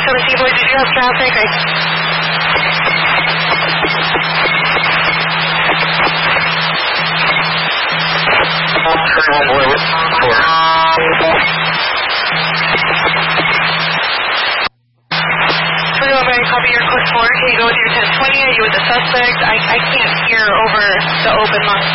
17 boy, did you have traffic? Copy your code 4. Can you go with your 1020? Are you with the suspect? I can't hear over the open line.